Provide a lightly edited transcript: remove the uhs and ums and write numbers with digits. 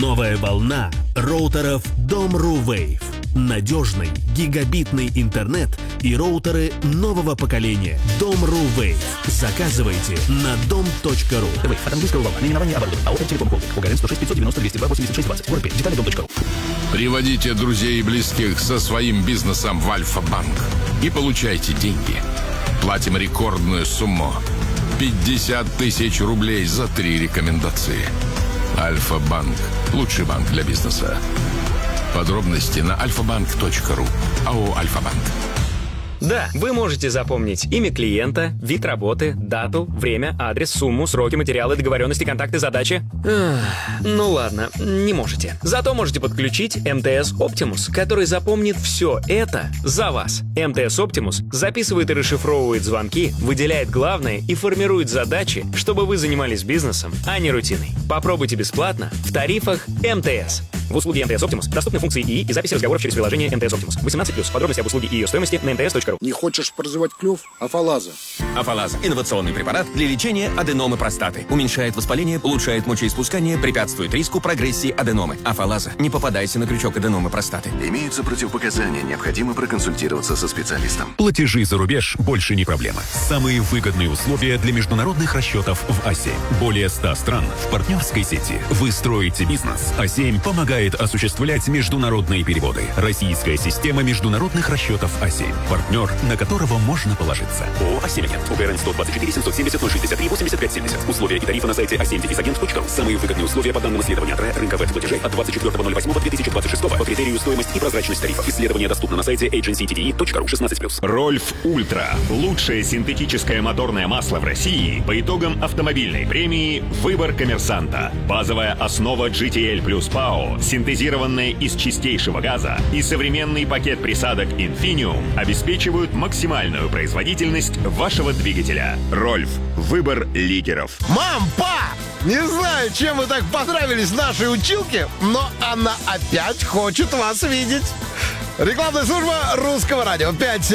Новая волна роутеров Dom.ru Wave. Надежный гигабитный интернет и роутеры нового поколения. Dom.ru Wave. Заказывайте на dom.ru. Wave от английского волна. Наименование оборудования. АО «Телеком Холдинг». УГРН 106 590 202 86 20. Город Пермь. Детали dom.ru. Приводите друзей и близких со своим бизнесом в Альфа-банк и получайте деньги. Платим рекордную сумму. 50 тысяч рублей за 3 рекомендации. Альфа-банк. Лучший банк для бизнеса. Подробности на alfabank.ru. АО «Альфа-банк». Да, вы можете запомнить имя клиента, вид работы, дату, время, адрес, сумму, сроки, материалы, договоренности, контакты, задачи. Ну ладно, не можете. Зато можете подключить МТС Optimus, который запомнит все это за вас. МТС Optimus записывает и расшифровывает звонки, выделяет главное и формирует задачи, чтобы вы занимались бизнесом, а не рутиной. Попробуйте бесплатно в тарифах МТС. В услуге МТС Optimus доступны функции ИИ и записи разговоров через приложение МТС Optimus. 18+. Подробности об услуге и ее стоимости на mts.ru. Не хочешь прозевать клюв? Афалаза. Афалаза – инновационный препарат для лечения аденомы простаты. Уменьшает воспаление, улучшает мочеиспускание, препятствует риску прогрессии аденомы. Афалаза. Не попадайся на крючок аденомы простаты. Имеются противопоказания, необходимо проконсультироваться со специалистом. Платежи за рубеж больше не проблема. Самые выгодные условия для международных расчетов в А7. Более 100 стран в партнерской сети. Вы строите бизнес. А7 помогает осуществлять международные переводы. Российская система международных расчетов А7. Партнер, на которого можно положиться. ООО «А7 Агент». УГРН 124 770 063 85 70. Условия и тарифы на сайте a7-agent.ru. Самые выгодные условия по данным исследования ТРЭ рынка веб-платежей от 24.08.2026 по критерию стоимость и прозрачность тарифов. Исследование доступно на сайте agencytde.ru. 16+. Рольф Ультра. Лучшее синтетическое моторное масло в России по итогам автомобильной премии «Выбор коммерсанта». Базовая основа GTL плюс ПАО, синтезированная из чистейшего газа, и современный пакет присадок Infinium обеспечивают максимальную производительность вашего двигателя. Рольф. Выбор лидеров. Мам, пап! Не знаю, чем вы так понравились нашей училке, но она опять хочет вас видеть. Рекламная служба Русского радио. 5